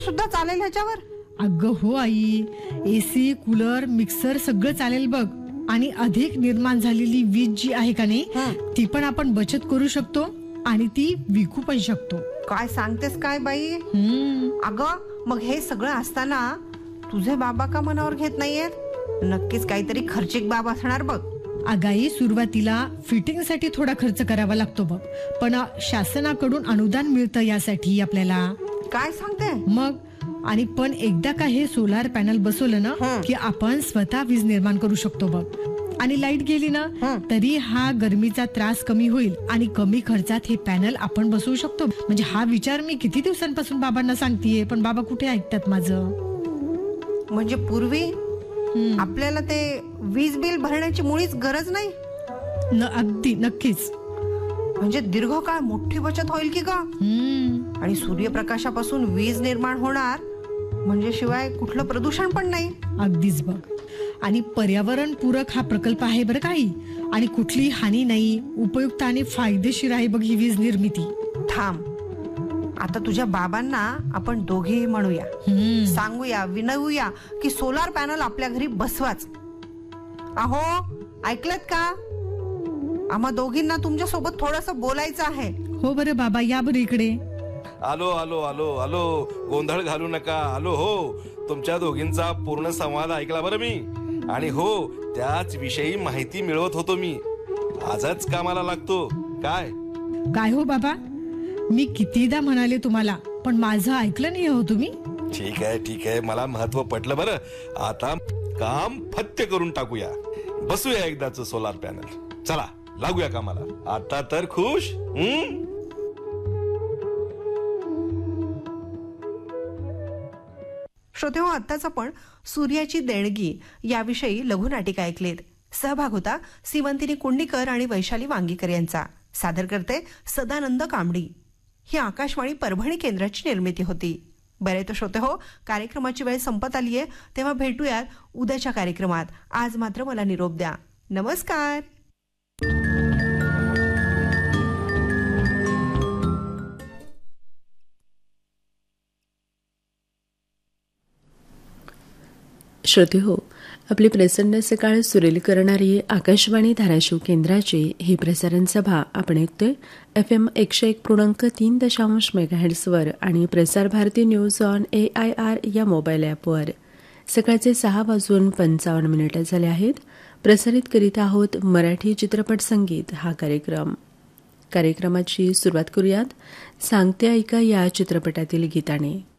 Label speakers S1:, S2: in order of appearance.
S1: सुद्धा चालेल ह्याच्यावर?
S2: अगं हो आई, एसी, कूलर, मिक्सर सगळं चालेल बघ. आणि अधिक निर्माण झालेली वीज जी आहे का नाही, ती पण आपण बचत करू शकतो आणि ती विकू पण शकतो.
S1: काय सांगतेस काय बाई? अगं मग हे सगळं असताना तुझे बाबा का मनावर घेत नाहीयेत? नक्कीच काहीतरी खर्चिक बाब असणार बघ.
S2: अगाई सुरुवातीला फिटिंगसाठी थोडा खर्च करावा लागतो बघ, पण शासनाकडून अनुदान मिळतं यासाठी आपल्याला.
S1: काय सांगते
S2: मग? आणि पण एकदा का हे सोलार पॅनल बसवलं ना की आपण स्वतः वीज निर्माण करू शकतो बघ. आणि लाईट गेली ना तरी हा गरमीचा त्रास कमी होईल आणि कमी खर्चात हे पॅनल आपण बसवू शकतो. म्हणजे हा विचार मी किती दिवसांपासून बाबांना सांगतेय, पण बाबा कुठे ऐकतात माझं.
S1: म्हणजे पूर्वी आपल्याला ते वीज बिल भरण्याची मुळीच गरज नाही.
S2: अगदी नक्कीच.
S1: म्हणजे दीर्घकाळ मोठी बचत होईल की का? आणि सूर्यप्रकाशापासून वीज निर्माण होणार म्हणजे शिवाय कुठलं प्रदूषण पण नाही.
S2: अगदीच बघ. आणि पर्यावरण पूरक हा प्रकल्प आहे बरं काही, आणि कुठली हानी नाही, उपयुक्त आणि फायदेशीर आहे बघ ही वीज निर्मिती.
S1: थांब, आता तुझ्या बाबांना आपण दोघेही म्हणूया, सांगूया, विनवूया की सोलार पॅनल आपल्या घरी बसवाच. अहो ऐकलत का? आम्हा दोघींना तुमच्या सोबत थोडंसं बोलायचं आहे.
S2: हो बरं बाबा, या बरं इकडे.
S3: आलो आलो आलो आलो, गोंधळ घालू नका. आलो हो, तुमच्या दोघींचा पूर्ण संवाद ऐकला बरं मी. आणि हो, त्याच विषयी माहिती मिळवत होतो मी. आजच कामाला लागतो. काय
S2: काय हो बाबा, मी कितीदा म्हणाले तुम्हाला, पण माझं ऐकलं नाही हो तुम्ही.
S3: ठीक आहे ठीक आहे, मला महत्व पटलं बरं. आता काम फत्य करून टाकूया. बसूया एकदाच सोलार पॅनल. चला लागूया कामाला. आता तर खुश.
S1: श्रोतेहो, आत्ताच आपण सूर्याची देणगी याविषयी लघुनाटिका ऐकलीत. सहभाग होता सीमंतिनी कुंडीकर आणि वैशाली वांगीकर यांचा. सादर करते सदानंद कांबडी. ही आकाशवाणी परभणी केंद्राची निर्मिती होती. बरे तर श्रोतेहो, कार्यक्रमाची वेळ संपत आली आहे, तेव्हा भेटूयात उद्याच्या कार्यक्रमात. आज मात्र मला निरोप द्या. नमस्कार.
S4: श्रोते हो, आपली प्रसन्न सकाळ सुरेल करणारी आकाशवाणी धाराशिव केंद्राची ही प्रसारण सभा आपण ऐकतोय FM 101.3 मेगाहर्ट्झवर आणि Prasar Bharati news on AIR या मोबाईल ॲपवर. सकाळचे 6:55 झाले आहेत. प्रसारित करीत आहोत मराठी चित्रपट संगीत हा कार्यक्रम. कार्यक्रमाची सुरुवात करूयात सांगते ऐका या चित्रपटातील गीताने.